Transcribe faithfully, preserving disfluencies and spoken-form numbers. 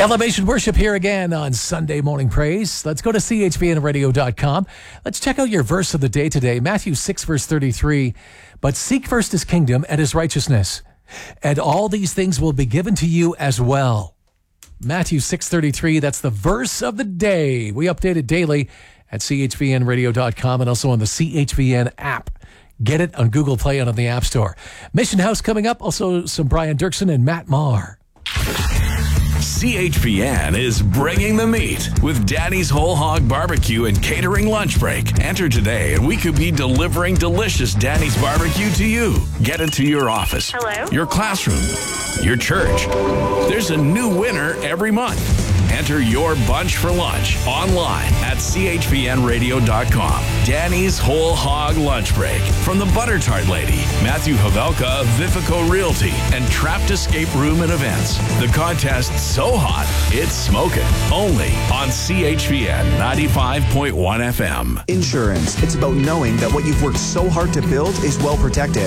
Elevation Worship here again on Sunday Morning Praise. Let's go to C H V N radio dot com. Let's check out your verse of the day today. Matthew six, verse thirty-three. But seek first his kingdom and his righteousness, and all these things will be given to you as well. Matthew six thirty-three, that's the verse of the day. We update it daily at C H V N radio dot com and also on the C H V N app. Get it on Google Play and on the App Store. Mission House coming up, also some Brian Dirksen and Matt Maher. C H V N is bringing the meat with Danny's Whole Hog Barbecue and Catering Lunch Break. Enter today and we could be delivering delicious Danny's Barbecue to you. Get it to your office, Hello? your classroom, your church. There's a new winner every month. Enter your bunch for lunch online at C H V N radio dot com. Danny's Whole Hog Lunch Break from the Butter Tart Lady, Matthew Havelka of Vifico Realty, and Trapped Escape Room and Events. The contest so hot, it's smoking. Only on C H V N ninety-five point one F M. Insurance. It's about knowing that what you've worked so hard to build is well protected.